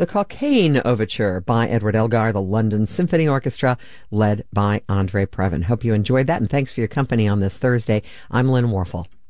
the Cockaigne Overture by Edward Elgar, the London Symphony Orchestra, led by Andre Previn. Hope you enjoyed that, and thanks for your company on this Thursday. I'm Lynn Warfel.